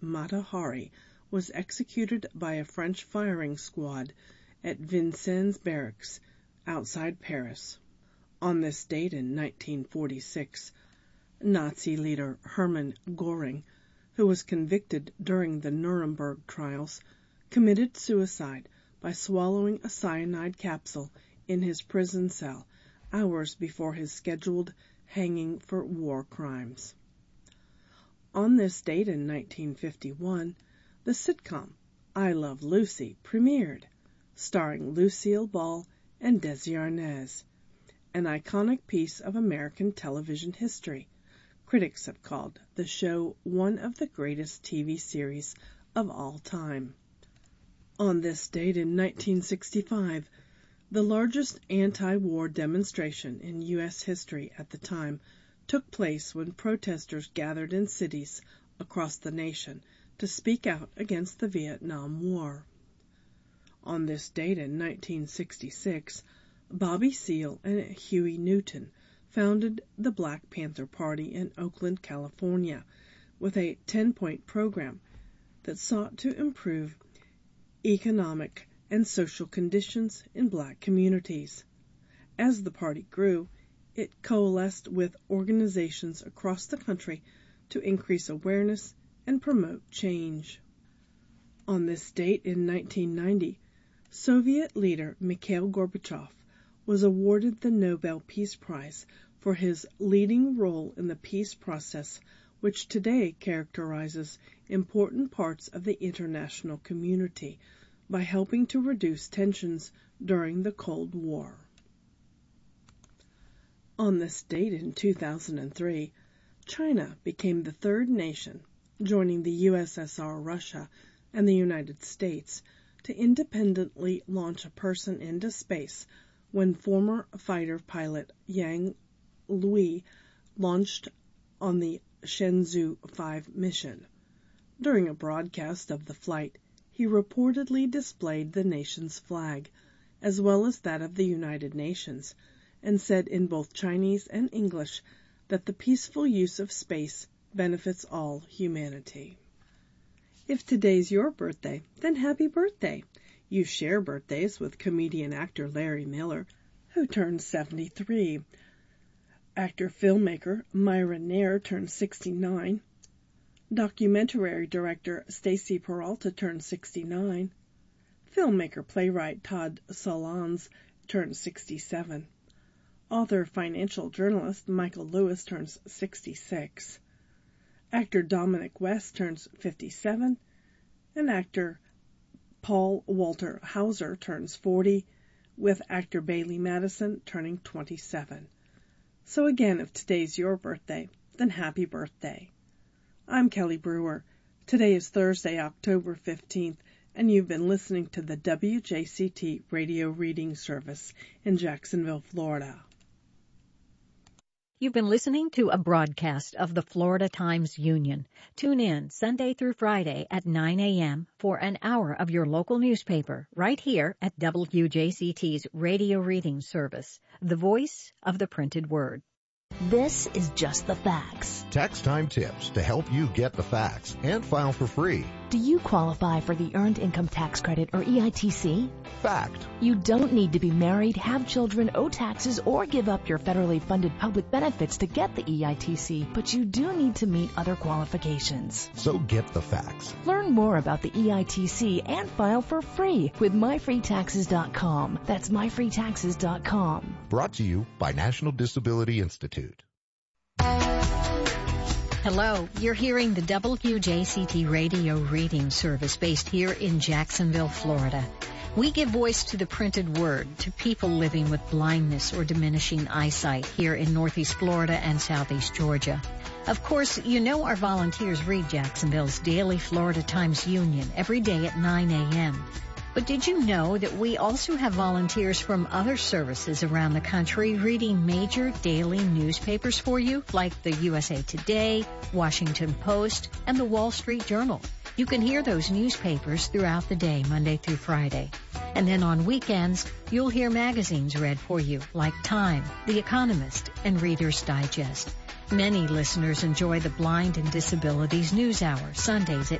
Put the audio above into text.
Mata Hari was executed by a French firing squad at Vincennes Barracks outside Paris. On this date in 1946, Nazi leader Hermann Göring, who was convicted during the Nuremberg trials, committed suicide by swallowing a cyanide capsule in his prison cell hours before his scheduled hanging for war crimes. On this date in 1951, the sitcom I Love Lucy premiered, starring Lucille Ball and Desi Arnaz, an iconic piece of American television history. Critics have called the show one of the greatest TV series of all time. On this date in 1965, the largest anti-war demonstration in U.S. history at the time took place when protesters gathered in cities across the nation to speak out against the Vietnam War. On this date in 1966, Bobby Seale and Huey Newton founded the Black Panther Party in Oakland, California, with a 10-point program that sought to improve economic and social conditions in black communities. As the party grew, it coalesced with organizations across the country to increase awareness and promote change. On this date in 1990, Soviet leader Mikhail Gorbachev was awarded the Nobel Peace Prize for his leading role in the peace process, which today characterizes important parts of the international community by helping to reduce tensions during the Cold War. On this date in 2003, China became the third nation, joining the USSR, Russia, and the United States, to independently launch a person into space when former fighter pilot Yang Lui launched on the Shenzhou 5 mission. During a broadcast of the flight, he reportedly displayed the nation's flag, as well as that of the United Nations, and said in both Chinese and English that the peaceful use of space benefits all humanity. If today's your birthday, then happy birthday! You share birthdays with comedian actor Larry Miller, who turned 73. Actor-filmmaker Myra Nair turned 69. Documentary director Stacy Peralta turned 69. Filmmaker-playwright Todd Solondz turned 67. Author-financial journalist Michael Lewis turns 66. Actor Dominic West turns 57. And actor Paul Walter Hauser turns 40, with actor Bailey Madison turning 27. So again, if today's your birthday, then happy birthday. I'm Kelly Brewer. Today is Thursday, October 15th, and you've been listening to the WJCT Radio Reading Service in Jacksonville, Florida. You've been listening to a broadcast of the Florida Times-Union. Tune in Sunday through Friday at 9 a.m. for an hour of your local newspaper right here at WJCT's Radio Reading Service, the voice of the printed word. This is Just the Facts. Tax time tips to help you get the facts and file for free. Do you qualify for the Earned Income Tax Credit, or EITC? Fact. You don't need to be married, have children, owe taxes, or give up your federally funded public benefits to get the EITC, but you do need to meet other qualifications. So get the facts. Learn more about the EITC and file for free with myfreetaxes.com. That's myfreetaxes.com. Brought to you by National Disability Institute. Hello, you're hearing the WJCT Radio Reading Service based here in Jacksonville, Florida. We give voice to the printed word to people living with blindness or diminishing eyesight here in Northeast Florida and Southeast Georgia. Of course, you know our volunteers read Jacksonville's daily Florida Times-Union every day at 9 a.m. But did you know that we also have volunteers from other services around the country reading major daily newspapers for you, like the USA Today, Washington Post, and the Wall Street Journal? You can hear those newspapers throughout the day, Monday through Friday. And then on weekends, you'll hear magazines read for you, like Time, The Economist, and Reader's Digest. Many listeners enjoy the Blind and Disabilities News Hour, Sundays at